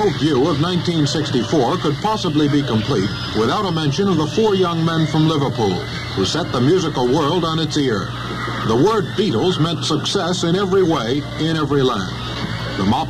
No view of 1964 could possibly be complete without a mention of the four young men from Liverpool who set the musical world on its ear. The word Beatles meant success in every way, in every land. The Mop